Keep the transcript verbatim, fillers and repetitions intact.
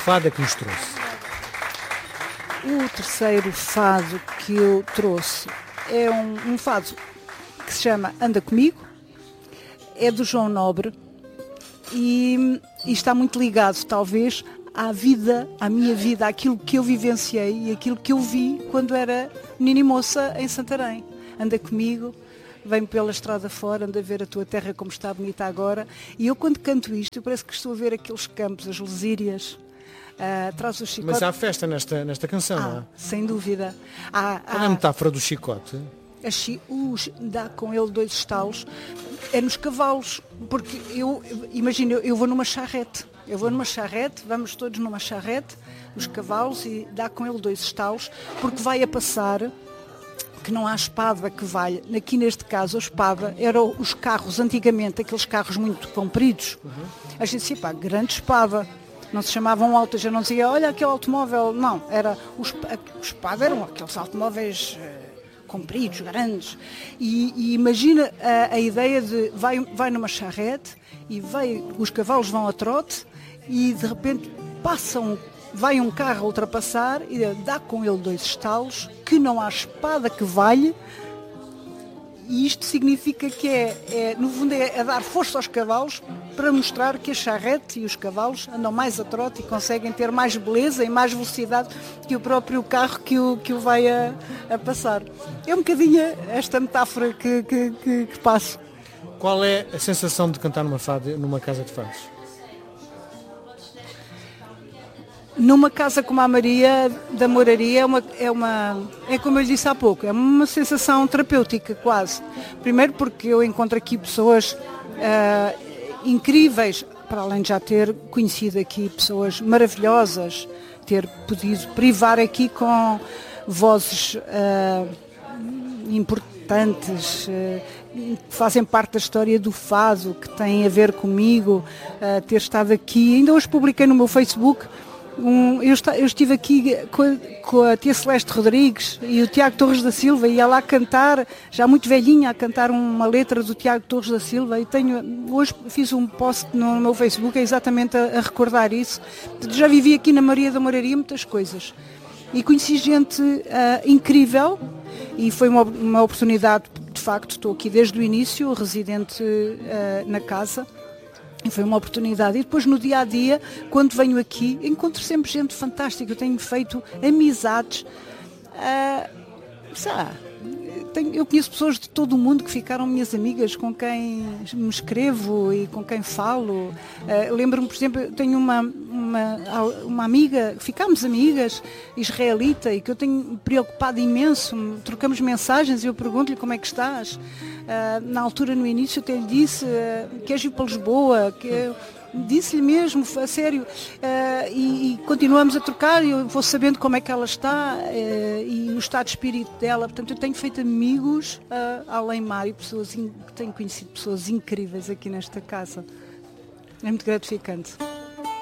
fado é que nos trouxe? O terceiro fado que eu trouxe é um, um fado que se chama Anda Comigo, é do João Nobre e, e está muito ligado, talvez, à vida, à minha vida, àquilo que eu vivenciei e aquilo que eu vi quando era menina e moça em Santarém. Anda comigo, vem pela estrada fora, anda a ver a tua terra como está bonita agora. E eu quando canto isto, parece que estou a ver aqueles campos, as lesírias, uh, atrás do chicote. Mas há festa nesta, nesta canção, ah, não é? Sem dúvida. Há, Qual é a metáfora do chicote? A chi, os, dá com ele dois estalos, é nos cavalos, porque eu, imagino, eu, eu vou numa charrete, eu vou numa charrete, vamos todos numa charrete, os cavalos, e dá com ele dois estalos, porque vai a passar, que não há espada que valha. Aqui neste caso a espada eram os carros, antigamente, aqueles carros muito compridos. Uhum. A gente dizia, pá, grande espada. Não se chamavam autos, já não dizia, olha aquele automóvel. Não, era, os, a, a espada eram aqueles automóveis uh, compridos, grandes. E, e imagina a, a ideia de, vai, vai numa charrete e vai, os cavalos vão a trote e de repente passam, vai um carro a ultrapassar e dá com ele dois estalos, que não há espada que valhe, e isto significa que é, é no fundo, é, é dar força aos cavalos para mostrar que a charrete e os cavalos andam mais a trote e conseguem ter mais beleza e mais velocidade que o próprio carro que o, que o vai a, a passar. É um bocadinho esta metáfora que, que, que, que passo. Qual é a sensação de cantar numa, fado, numa casa de fados? Numa casa como a Maria da Moraria é, uma, é, uma, é como eu lhe disse há pouco, é uma sensação terapêutica quase. Primeiro porque eu encontro aqui pessoas uh, incríveis, para além de já ter conhecido aqui pessoas maravilhosas, ter podido privar aqui com vozes uh, importantes, uh, que fazem parte da história do fado, que têm a ver comigo, uh, ter estado aqui. Ainda hoje publiquei no meu Facebook. Um, eu, está, eu estive aqui com a, com a tia Celeste Rodrigues e o Tiago Torres da Silva, e ia lá cantar, já muito velhinha, a cantar uma letra do Tiago Torres da Silva, e tenho, hoje fiz um post no meu Facebook exatamente a, a recordar isso. Já vivi aqui na Maria da Moraria muitas coisas e conheci gente uh, incrível, e foi uma, uma oportunidade, de facto. Estou aqui desde o início, residente uh, na casa. E foi uma oportunidade. E depois, no dia a dia, quando venho aqui, encontro sempre gente fantástica. Eu tenho feito amizades. Uh, sabe, tenho, eu conheço pessoas de todo o mundo que ficaram minhas amigas, com quem me escrevo e com quem falo. Uh, lembro-me, por exemplo, eu tenho uma, uma, uma amiga, ficámos amigas, israelita, e que eu tenho preocupado imenso. Trocamos mensagens e eu pergunto-lhe como é que estás. Uh, na altura, no início, até lhe disse uh, queres ir para Lisboa, que disse-lhe mesmo, a sério, uh, e, e continuamos a trocar, e eu vou sabendo como é que ela está uh, e o estado de espírito dela. Portanto, eu tenho feito amigos uh, além mar, e pessoas in... tenho conhecido pessoas incríveis aqui nesta casa. É muito gratificante.